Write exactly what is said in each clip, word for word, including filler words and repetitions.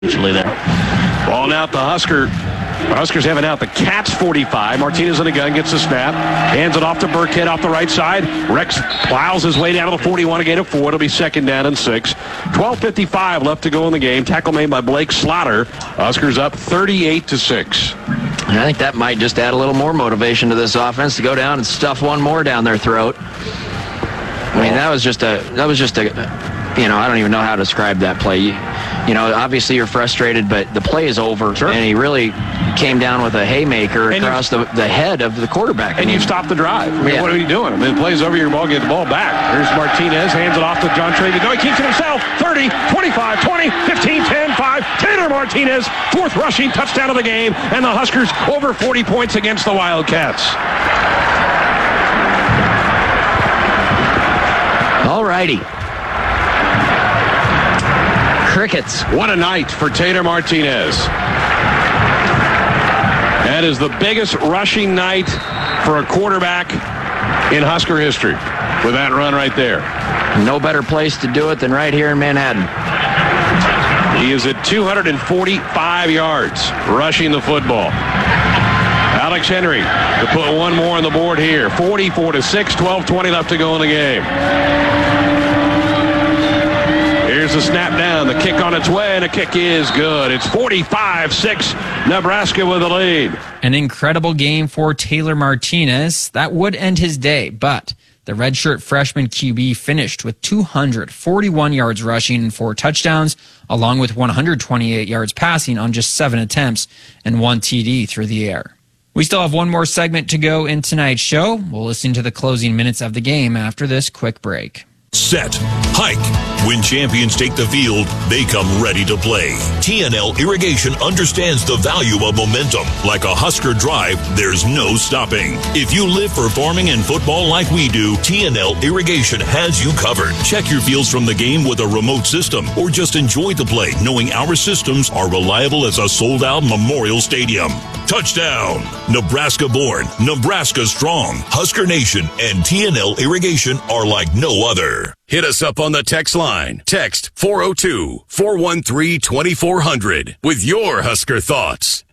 Usually there. Ball now at the Husker. The Huskers have it out. The Cats forty-five. Martinez in the gun, gets the snap. Hands it off to Burkhead off the right side. Rex plows his way down to the forty-one to gain a four. It'll be second down and six. twelve fifty-five left to go in the game. Tackle made by Blake Slaughter. Huskers up thirty-eight to six. And I think that might just add a little more motivation to this offense to go down and stuff one more down their throat. I mean, that was just a, that was just a, you know, I don't even know how to describe that play. You, you know, obviously you're frustrated, but the play is over. Sure. And he really came down with a haymaker and across the, the head of the quarterback. And I mean, you stopped the drive. I mean, yeah. What are you doing? I mean, the play's over, your ball, get the ball back. Here's Martinez, hands it off to John Travis. No, he keeps it himself. thirty, twenty-five, twenty, fifteen, ten, five. Taylor Martinez, fourth rushing touchdown of the game, and the Huskers over forty points against the Wildcats. All righty. Crickets. What a night for Taylor Martinez. That is the biggest rushing night for a quarterback in Husker history with that run right there. No better place to do it than right here in Manhattan. He is at two hundred forty-five yards rushing the football. Alex Henry to put one more on the board here. forty-four to six, twelve twenty left to go in the game. Here's the snap down, the kick on its way, and the kick is good. It's forty-five six, Nebraska with the lead. An incredible game for Taylor Martinez. That would end his day, but the redshirt freshman Q B finished with two hundred forty-one yards rushing and four touchdowns, along with one hundred twenty-eight yards passing on just seven attempts and one T D through the air. We still have one more segment to go in tonight's show. We'll listen to the closing minutes of the game after this quick break. Set. Hike. When champions take the field, they come ready to play. T N L Irrigation understands the value of momentum. Like a Husker drive, there's no stopping. If you live for farming and football like we do, T N L Irrigation has you covered. Check your fields from the game with a remote system, or just enjoy the play knowing our systems are reliable as a sold-out Memorial Stadium. Touchdown! Nebraska born, Nebraska strong. Husker Nation and T N L Irrigation are like no other. Hit us up on the text line. Text four oh two, four one three, two four zero zero with your Husker thoughts.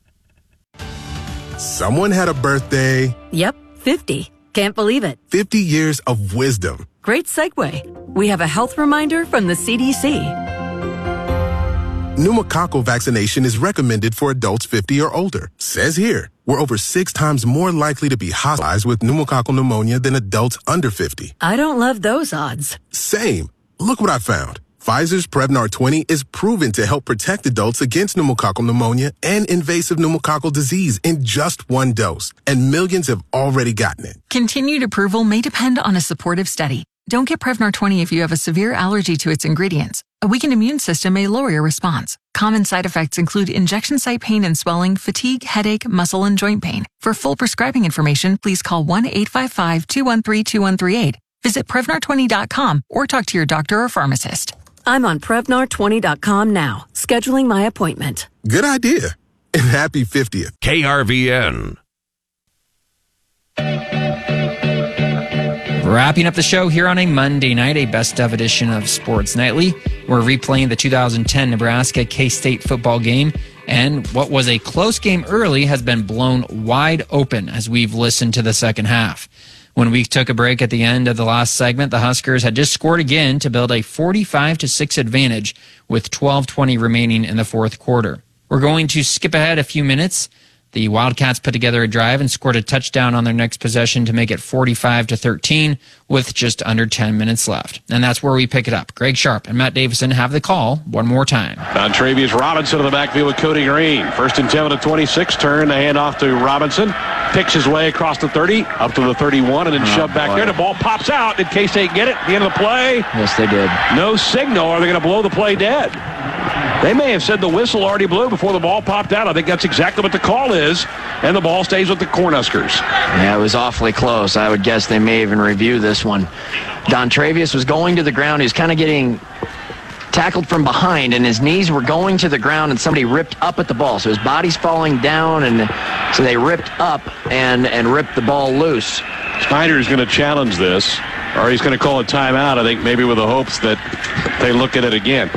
Someone had a birthday. Yep, fifty. Can't believe it. fifty years of wisdom. Great segue. We have a health reminder from the C D C. Pneumococcal vaccination is recommended for adults fifty or older. Says here, we're over six times more likely to be hospitalized with pneumococcal pneumonia than adults under fifty. I don't love those odds. Same. Look what I found. Pfizer's Prevnar twenty is proven to help protect adults against pneumococcal pneumonia and invasive pneumococcal disease in just one dose. And millions have already gotten it. Continued approval may depend on a supportive study. Don't get Prevnar twenty if you have a severe allergy to its ingredients. A weakened immune system may lower your response. Common side effects include injection site pain and swelling, fatigue, headache, muscle, and joint pain. For full prescribing information, please call one eight five five, two one three, two one three eight. Visit Prevnar twenty dot com or talk to your doctor or pharmacist. I'm on Prevnar twenty dot com now, scheduling my appointment. Good idea. And happy fiftieth. K R V N. Wrapping up the show here on a Monday night, a best-of edition of Sports Nightly. We're replaying the two thousand ten Nebraska K-State football game, and what was a close game early has been blown wide open as we've listened to the second half. When we took a break at the end of the last segment, the Huskers had just scored again to build a forty-five to six advantage with twelve twenty remaining in the fourth quarter. We're going to skip ahead a few minutes. The Wildcats put together a drive and scored a touchdown on their next possession to make it forty-five to thirteen with just under ten minutes left. And that's where we pick it up. Greg Sharp and Matt Davison have the call one more time. Dontravius Robinson in the backfield with Cody Green. First and ten at the twenty-six, turn, the handoff to Robinson. Picks his way across the thirty, up to the thirty-one, and then oh, shoved back boy. there. The ball pops out. Did K-State get it at the end of the play? Yes, they did. No signal. Are they going to blow the play dead? They may have said the whistle already blew before the ball popped out. I think that's exactly what the call is, and the ball stays with the Cornhuskers. Yeah, it was awfully close. I would guess they may even review this one. Dontravius was going to the ground. He was kind of getting tackled from behind, and his knees were going to the ground, and somebody ripped up at the ball. So his body's falling down, and so they ripped up and, and ripped the ball loose. Snyder is going to challenge this, or he's going to call a timeout, I think, maybe with the hopes that they look at it again.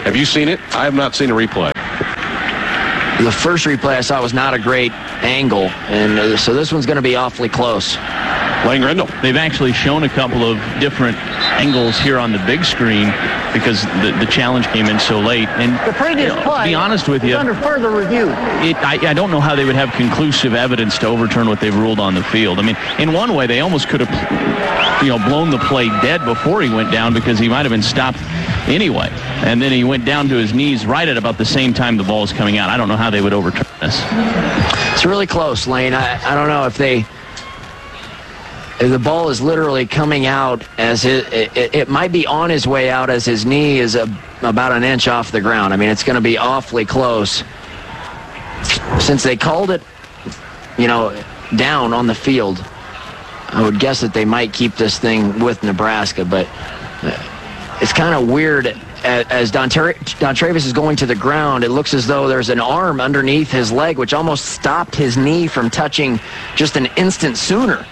Have you seen it? I have not seen a replay. The first replay I saw was not a great angle, and uh, so this one's going to be awfully close. Blaine Grindle. They've actually shown a couple of different angles here on the big screen because the, the challenge came in so late. And the previous you know, play to be honest with you, under further review. It, I, I don't know how they would have conclusive evidence to overturn what they've ruled on the field. I mean, in one way, they almost could have, you know, blown the play dead before he went down because he might have been stopped anyway. And then he went down to his knees right at about the same time the ball was coming out. I don't know how they would overturn this. It's really close, Lane. I, I don't know if they... If the ball is literally coming out as it, it, it might be on his way out as his knee is a, about an inch off the ground. I mean, it's going to be awfully close. Since they called it, you know, down on the field, I would guess that they might keep this thing with Nebraska, but it's kind of weird. As Don, Ter- Don Travis is going to the ground, it looks as though there's an arm underneath his leg, which almost stopped his knee from touching just an instant sooner.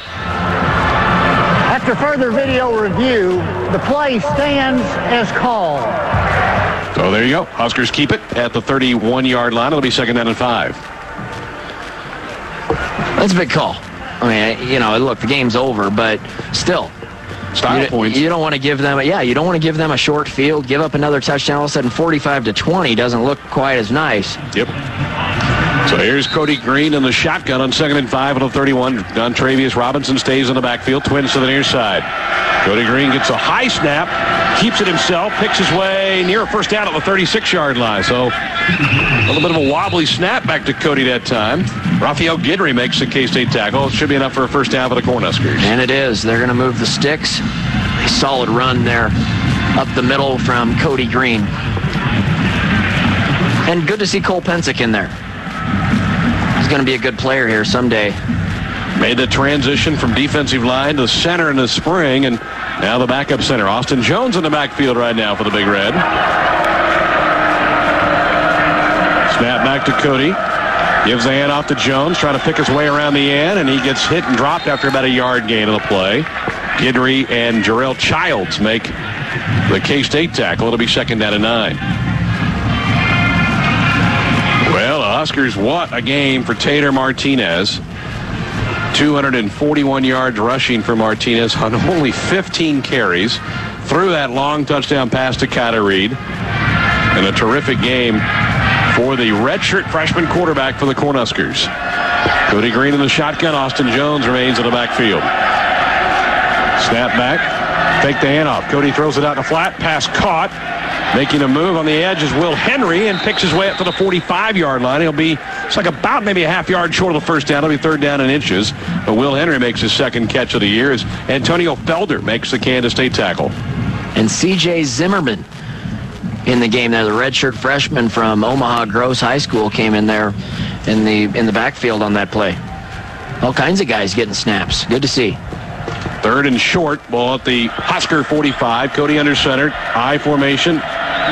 After further video review, the play stands as called. So there you go. Huskers keep it at the thirty-one-yard line. It'll be second down and five. That's a big call. I mean, you know, look, the game's over, but still. Style you, points. You don't want to give them, a, yeah, you don't want to give them a short field, give up another touchdown. All of a sudden, forty-five to twenty doesn't look quite as nice. Yep. So here's Cody Green in the shotgun on second and five on the thirty-one. Don Travius Robinson stays in the backfield. Twins to the near side. Cody Green gets a high snap, keeps it himself, picks his way near a first down at the thirty-six-yard line. So a little bit of a wobbly snap back to Cody that time. Raphael Guidry makes the K-State tackle. It should be enough for a first down for the Cornhuskers. And it is. They're going to move the sticks. A solid run there up the middle from Cody Green. And good to see Cole Pensick in there. He's going to be a good player here someday. Made the transition from defensive line to center in the spring, and now the backup center. Austin Jones in the backfield right now for the Big Red. Snap back to Cody. Gives the hand off to Jones, trying to pick his way around the end, and he gets hit and dropped after about a yard gain of the play. Guidry and Jarrell Childs make the K-State tackle. It'll be second down and nine. Well, the Huskers, what a game for Tater Martinez. two hundred forty-one yards rushing for Martinez on only fifteen carries. Threw that long touchdown pass to Kyler Reed. And a terrific game for the redshirt freshman quarterback for the Cornhuskers. Cody Green in the shotgun. Austin Jones remains in the backfield. Snap back. Fake the handoff. Cody throws it out in the flat. Pass caught. Making a move on the edge is Will Henry and picks his way up to the forty-five-yard line. He'll be, it's like about maybe a half yard short of the first down. It'll be third down in inches. But Will Henry makes his second catch of the year as Antonio Felder makes the Kansas State tackle. And C J Zimmerman in the game there. The redshirt freshman from Omaha Gross High School came in there in the in the backfield on that play. All kinds of guys getting snaps. Good to see. Third and short. Ball at the Husker forty-five. Cody under center. I formation.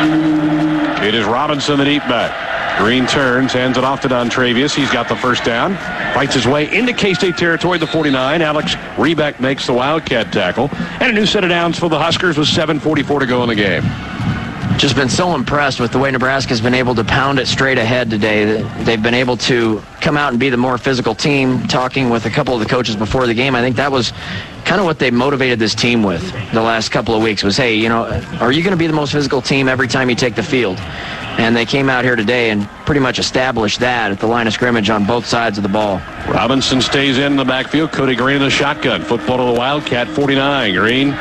It is Robinson, the deep back. Green turns, hands it off to Don Travius. He's got the first down. Fights his way into K-State territory, the forty-nine. Alex Rebeck makes the Wildcat tackle. And a new set of downs for the Huskers with seven forty-four to go in the game. Just been so impressed with the way Nebraska's been able to pound it straight ahead today. They've been able to come out and be the more physical team. Talking with a couple of the coaches before the game, I think that was kind of what they motivated this team with the last couple of weeks was, hey, you know, are you going to be the most physical team every time you take the field? And they came out here today and pretty much established that at the line of scrimmage on both sides of the ball. Robinson stays in the backfield. Cody Green in the shotgun. Football to the Wildcat, forty-nine. Green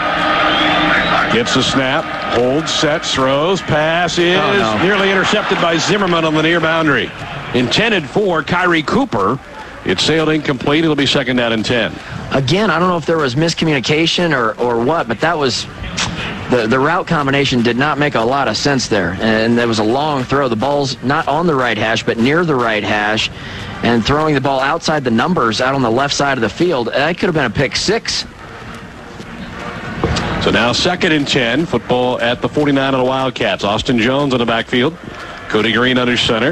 gets the snap, holds, sets, throws. Pass is oh, no. nearly intercepted by Zimmerman on the near boundary. Intended for Kyrie Cooper. It sailed incomplete. It'll be second down and ten. Again, I don't know if there was miscommunication or, or what, but that was the, the route combination did not make a lot of sense there. And there was a long throw. The ball's not on the right hash, but near the right hash. And throwing the ball outside the numbers out on the left side of the field, that could have been a pick six. So now second and ten. Football at the forty-nine of the Wildcats. Austin Jones in the backfield. Cody Green under center.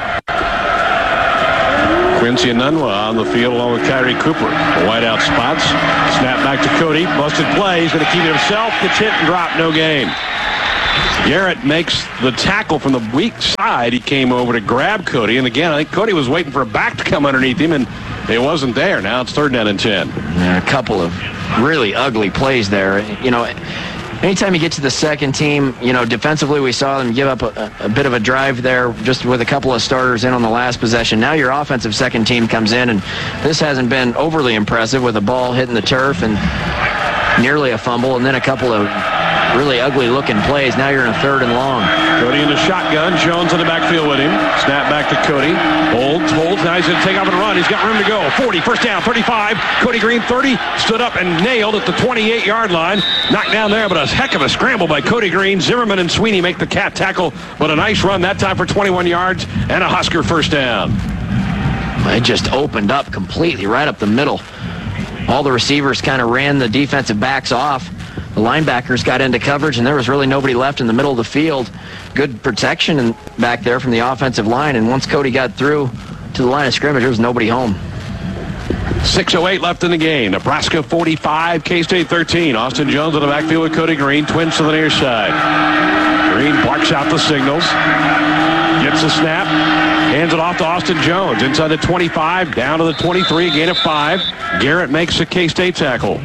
Quincy Enunwa on the field along with Kyrie Cooper. The wide out spots. Snap back to Cody. Busted play. He's going to keep it himself. Gets hit and dropped. No gain. Garrett makes the tackle from the weak side. He came over to grab Cody. And again, I think Cody was waiting for a back to come underneath him, and it wasn't there. Now it's third down and ten. Yeah, a couple of really ugly plays there. You know, anytime you get to the second team, you know, defensively we saw them give up a, a bit of a drive there just with a couple of starters in on the last possession. Now your offensive second team comes in, and this hasn't been overly impressive with a ball hitting the turf and nearly a fumble, and then a couple of really ugly-looking plays. Now you're in a third and long. Cody in the shotgun. Jones in the backfield with him. Snap back to Cody. Holds, holds. Now he's going to take off and run. He's got room to go. forty, first down, thirty-five. Cody Green, thirty. Stood up and nailed at the twenty-eight-yard line. Knocked down there, but a heck of a scramble by Cody Green. Zimmerman and Sweeney make the cat tackle, but a nice run that time for twenty-one yards and a Husker first down. It just opened up completely right up the middle. All the receivers kind of ran the defensive backs off. The linebackers got into coverage, and there was really nobody left in the middle of the field. Good protection in, back there from the offensive line, and once Cody got through to the line of scrimmage, there was nobody home. six oh eight left in the game. Nebraska forty-five, K-State thirteen. Austin Jones in the backfield with Cody Green. Twins to the near side. Green barks out the signals. Gets the snap. Hands it off to Austin Jones. Inside the twenty-five, down to the twenty-three, gain of five. Garrett makes a K-State tackle.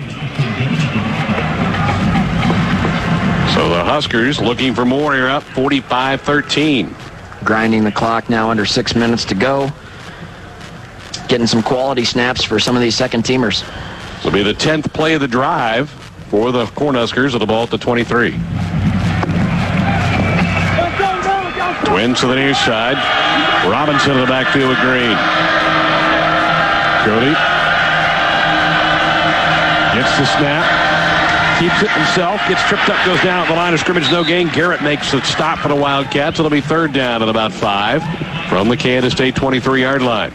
So the Huskers looking for more here, up forty-five thirteen. Grinding the clock now, under six minutes to go. Getting some quality snaps for some of these second-teamers. This will be the tenth play of the drive for the Cornhuskers with the ball at the twenty-three. Twins to the near side. Robinson in the backfield with Green. Cody gets the snap. Keeps it himself, gets tripped up, goes down at the line of scrimmage, no gain. Garrett makes the stop for the Wildcats. It'll be third down at about five from the Kansas State twenty-three-yard line.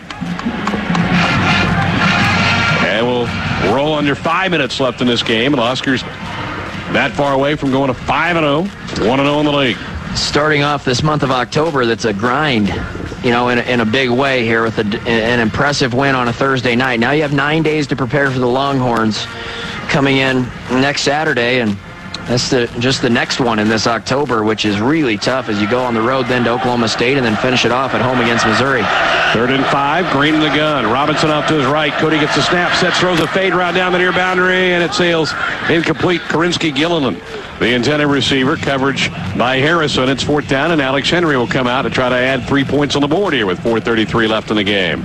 And we'll roll under five minutes left in this game. And the Huskers that far away from going to five and oh, one and oh in the league. Starting off this month of October, that's a grind, you know, in a, in a big way here with a, an impressive win on a Thursday night. Now you have nine days to prepare for the Longhorns coming in next Saturday, and that's the just the next one in this October, which is really tough as you go on the road then to Oklahoma State and then finish it off at home against Missouri. Third and five, Green in the gun. Robinson off to his right. Cody gets the snap, sets, throws a fade route down the near boundary, and it sails incomplete. Karinsky Gilliland, the intended receiver. Coverage by Harrison. It's fourth down, and Alex Henry will come out to try to add three points on the board here with four thirty-three left in the game.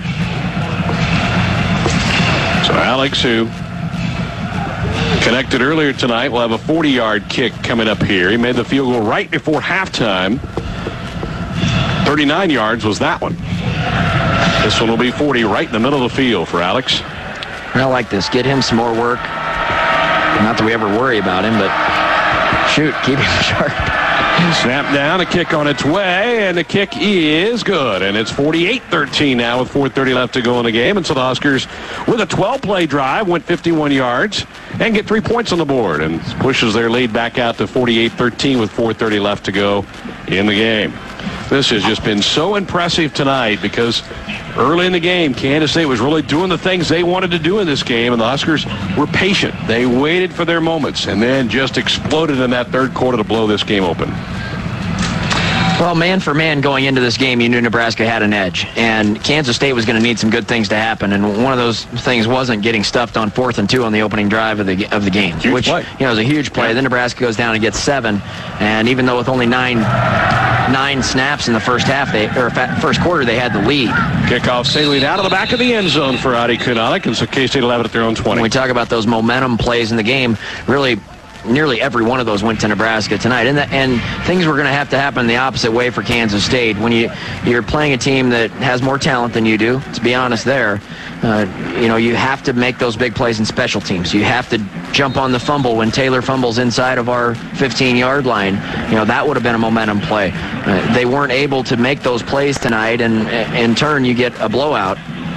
So Alex, who connected earlier tonight, will have a forty-yard kick coming up here. He made the field goal right before halftime. thirty-nine yards was that one. This one will be forty right in the middle of the field for Alex. I like this. Get him some more work. Not that we ever worry about him, but shoot, keep him sharp. Snap down, a kick on its way, and the kick is good. And it's forty-eight thirteen now with four thirty left to go in the game. And so the Huskers, with a twelve-play drive, went fifty-one yards and get three points on the board and pushes their lead back out to forty-eight thirteen with four thirty left to go in the game. This has just been so impressive tonight because early in the game, Kansas State was really doing the things they wanted to do in this game, and the Huskers were patient. They waited for their moments and then just exploded in that third quarter to blow this game open. Well, man for man going into this game, you knew Nebraska had an edge, and Kansas State was going to need some good things to happen, and one of those things wasn't getting stuffed on fourth and two on the opening drive of the of the game, huge which play. you know was a huge play. Yeah. Then Nebraska goes down and gets seven, and even though with only nine nine snaps in the first half, they or first quarter, they had the lead. Kickoff sailing out of the back of the end zone for Adi Kunalik, and so K-State will have it at their own twenty. When we talk about those momentum plays in the game, really, nearly every one of those went to Nebraska tonight, and the, and things were going to have to happen the opposite way for Kansas State. When you you're playing a team that has more talent than you do, to be honest, there, uh, you know, you have to make those big plays in special teams. You have to jump on the fumble when Taylor fumbles inside of our fifteen-yard line. You know, that would have been a momentum play. Uh, they weren't able to make those plays tonight, and in turn, you get a blowout.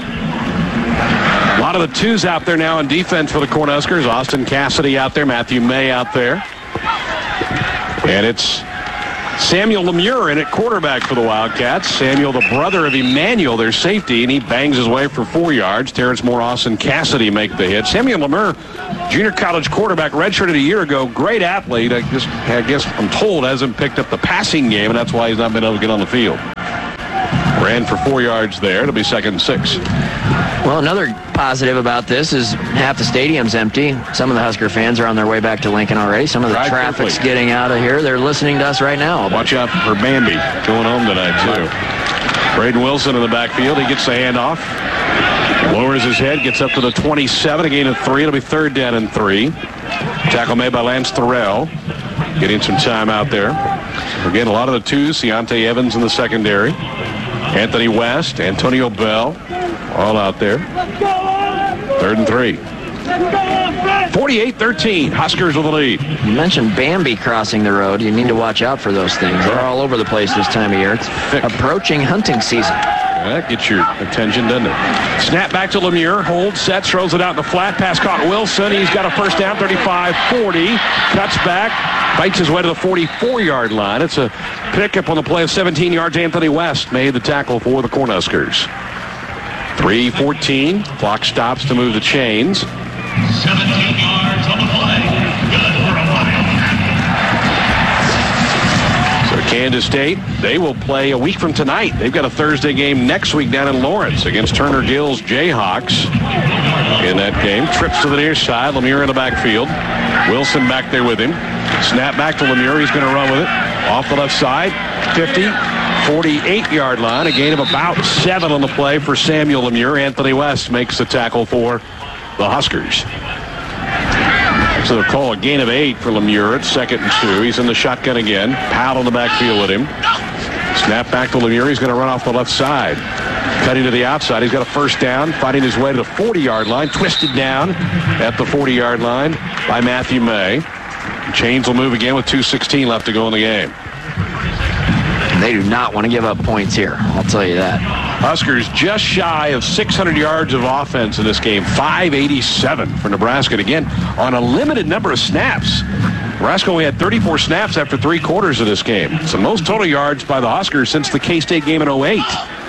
A lot of the twos out there now in defense for the Cornhuskers. Austin Cassidy out there, Matthew May out there. And it's Samuel Lemure in at quarterback for the Wildcats. Samuel, the brother of Emmanuel, their safety, and he bangs his way for four yards. Terrence Morehouse and Cassidy make the hit. Samuel Lemure, junior college quarterback, redshirted a year ago. Great athlete. I guess, I guess I'm told hasn't picked up the passing game, and that's why he's not been able to get on the field. Ran for four yards there. It'll be second and six. Well, another positive about this is half the stadium's empty. Some of the Husker fans are on their way back to Lincoln already. Some of the Drive traffic's quickly. getting out of here. They're listening to us right now. Watch out for Bambi going home tonight, too. Braden Wilson in the backfield. He gets the handoff. Lowers his head, gets up to the twenty-seven. A gain of three. It'll be third down and three. Tackle made by Lance Thorell. Getting some time out there. Again, a lot of the twos. Deontay Evans in the secondary. Anthony West, Antonio Bell, all out there. Third and three. forty-eight thirteen. Huskers with the lead. You mentioned Bambi crossing the road. You need to watch out for those things. They're all over the place this time of year. It's Thick. approaching hunting season. That gets your attention, doesn't it? Snap back to Lemure. Hold, sets, throws it out in the flat. Pass caught Wilson. He's got a first down, thirty-five forty. Cuts back, bites his way to the forty-four-yard line. It's a pickup on the play of seventeen yards. Anthony West made the tackle for the Cornhuskers. three fourteen. Clock stops to move the chains. seventeen yards on the play. Good for a while. So Kansas State, they will play a week from tonight. They've got a Thursday game next week down in Lawrence against Turner Gill's Jayhawks. In that game, trips to the near side. Lemure in the backfield. Wilson back there with him. Snap back to Lemure. He's going to run with it. Off the left side, fifty, forty-eight-yard line. A gain of about seven on the play for Samuel Lemure. Anthony West makes the tackle for the Huskers. So they'll call a gain of eight for Lemure at second and two. He's in the shotgun again. Powell in the backfield with him. Snap back to Lemure. He's going to run off the left side. Cutting to the outside. He's got a first down. Fighting his way to the forty-yard line. Twisted down at the forty-yard line by Matthew May. Chains will move again with two sixteen left to go in the game. They do not want to give up points here. I'll tell you that. Huskers just shy of six hundred yards of offense in this game. five eighty-seven for Nebraska. And again, on a limited number of snaps. Nebraska only had thirty-four snaps after three quarters of this game. It's the most total yards by the Huskers since the K-State game in oh eight.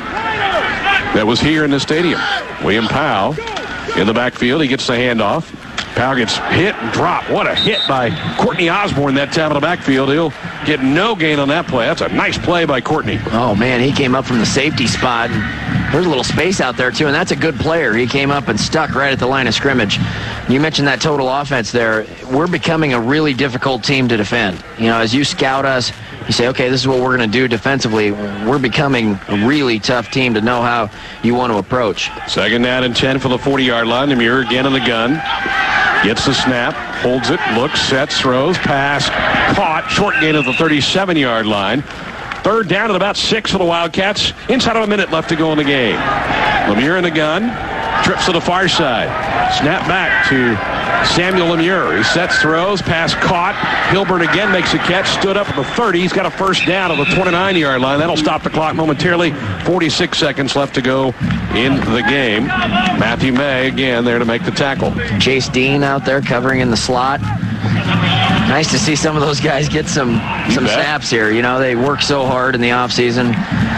That was here in the stadium. William Powell in the backfield. He gets the handoff. Powell gets hit and dropped. What a hit by Courtney Osborne that time in the backfield. He'll get no gain on that play. That's a nice play by Courtney. Oh, man, he came up from the safety spot. There's a little space out there, too, and that's a good player. He came up and stuck right at the line of scrimmage. You mentioned that total offense there. We're becoming a really difficult team to defend. You know, as you scout us, you say, okay, this is what we're going to do defensively. We're becoming a really tough team to know how you want to approach. Second down and ten for the forty-yard line. Lemure again in the gun. Gets the snap, holds it, looks, sets, throws, pass, caught, short gain of the thirty-seven-yard line. Third down at about six for the Wildcats. Inside of a minute left to go in the game. Lemure in the gun, trips to the far side. Snap back to Samuel Lemure. He sets, throws, pass caught. Hilbert again makes a catch, stood up at the thirty. He's got a first down at the twenty-nine-yard line. That'll stop the clock momentarily. forty-six seconds left to go in the game. Matthew May again there to make the tackle. Chase Dean out there covering in the slot. Nice to see some of those guys get some some snaps here. You know, they work so hard in the offseason.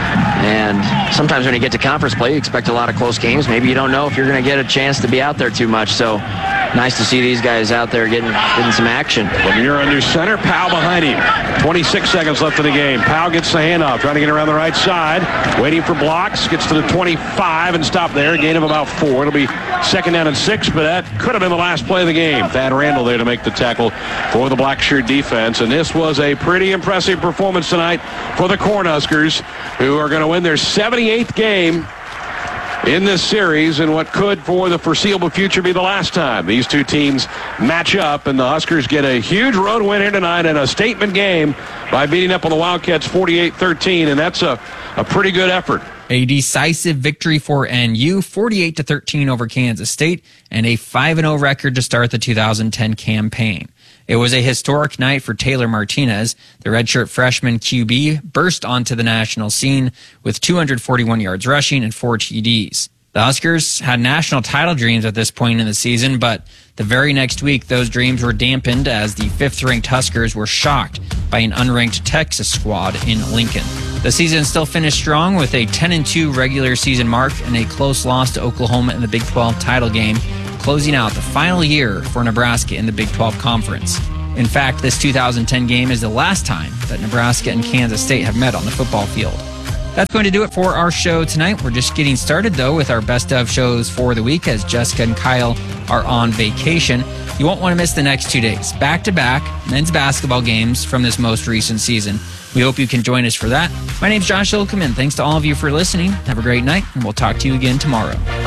And sometimes when you get to conference play, you expect a lot of close games. Maybe you don't know if you're going to get a chance to be out there too much. So nice to see these guys out there getting, getting some action. Lemure under center, Powell behind him. twenty-six seconds left in the game. Powell gets the handoff, trying to get around the right side. Waiting for blocks, gets to the twenty-five and stop there. A gain of about four. It'll be second down and six, but that could have been the last play of the game. Thad Randall there to make the tackle for the Black Shirt defense. And this was a pretty impressive performance tonight for the Cornhuskers, who are going to win their seventy-eighth game in this series, and what could for the foreseeable future be the last time these two teams match up, and the Huskers get a huge road win here tonight and a statement game by beating up on the Wildcats forty-eight thirteen, and that's a, a pretty good effort. A decisive victory for N U, forty-eight to thirteen over Kansas State, and a five and oh record to start the two thousand ten campaign. It was a historic night for Taylor Martinez. The redshirt freshman Q B burst onto the national scene with two hundred forty-one yards rushing and four T Ds. The Huskers had national title dreams at this point in the season, but the very next week, those dreams were dampened as the fifth-ranked Huskers were shocked by an unranked Texas squad in Lincoln. The season still finished strong with a ten and two regular season mark and a close loss to Oklahoma in the Big twelve title game, closing out the final year for Nebraska in the Big twelve Conference. In fact, this two thousand ten game is the last time that Nebraska and Kansas State have met on the football field. That's going to do it for our show tonight. We're just getting started, though, with our best of shows for the week as Jessica and Kyle are on vacation. You won't want to miss the next two days. Back-to-back men's basketball games from this most recent season. We hope you can join us for that. My name's Josh Ilkeman. Thanks to all of you for listening. Have a great night, and we'll talk to you again tomorrow.